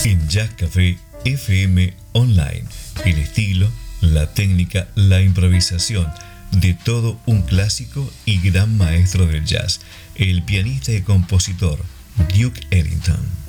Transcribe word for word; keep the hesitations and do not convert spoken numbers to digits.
En Jazz Café F M Online, el estilo, la técnica, la improvisación de todo un clásico y gran maestro del jazz, el pianista y compositor Duke Ellington.